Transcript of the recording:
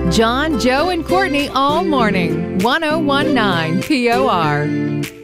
John, Joe, and Courtney all morning. 1019 POR.